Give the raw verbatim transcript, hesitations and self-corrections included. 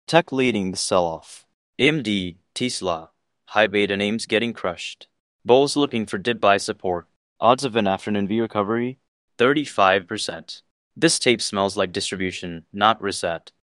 Tech leading the sell-off. A M D, Tesla, high beta names getting crushed. Bulls looking for dip buy support. Odds of an afternoon V recovery, thirty-five percent. This tape smells like distribution, not reset.